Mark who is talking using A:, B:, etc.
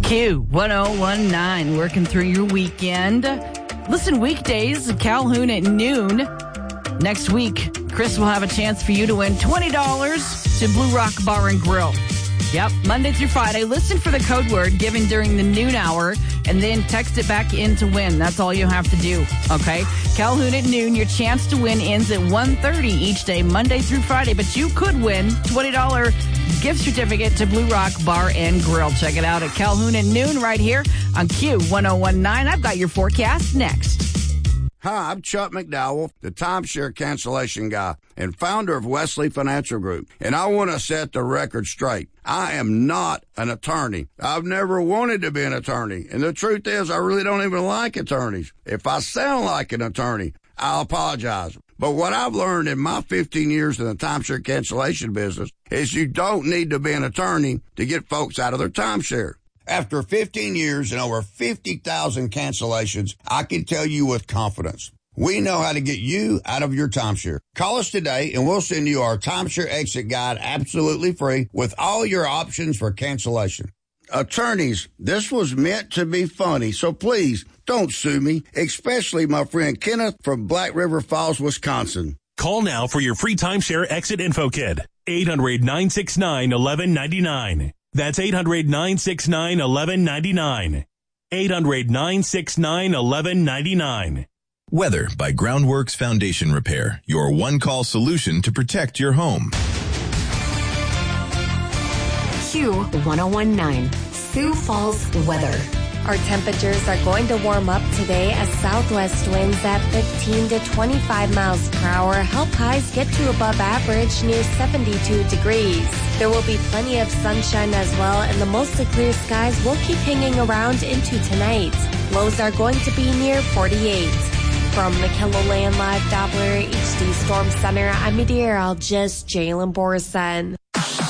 A: Q1019, working through your weekend. Listen weekdays, Calhoun at noon. Next week, Chris will have a chance for you to win $20 to Blue Rock Bar and Grill. Yep, Monday through Friday. Listen for the code word given during the noon hour and then text it back in to win. That's all you have to do, okay? Calhoun at noon, your chance to win ends at 1:30 each day, Monday through Friday. But you could win $20 gift certificate to Blue Rock Bar and Grill. Check it out at Calhoun at noon right here on Q1019. I've got your forecast next.
B: Hi, I'm Chuck McDowell, the timeshare cancellation guy and founder of Wesley Financial Group. And I want to set the record straight. I am not an attorney. I've never wanted to be an attorney. And the truth is, I really don't even like attorneys. If I sound like an attorney, I'll apologize. But what I've learned in my 15 years in the timeshare cancellation business is you don't need to be an attorney to get folks out of their timeshare. After 15 years and over 50,000 cancellations, I can tell you with confidence, we know how to get you out of your timeshare. Call us today and we'll send you our timeshare exit guide absolutely free with all your options for cancellation. Attorneys, this was meant to be funny, so please don't sue me, especially my friend Kenneth from Black River Falls, Wisconsin.
C: Call now for your free timeshare exit info kit. 800-969-1199. That's 800-969-1199. 800-969-1199.
D: Weather by Groundworks Foundation Repair, your one-call solution to protect your home.
E: Q1019, Sioux Falls weather.
F: Our temperatures are going to warm up today as southwest winds at 15 to 25 miles per hour help highs get to above average near 72 degrees. There will be plenty of sunshine as well, and the mostly clear skies will keep hanging around into tonight. Lows are going to be near 48. From the KELOLAND Live Doppler HD Storm Center, I'm meteorologist Jalen Borson.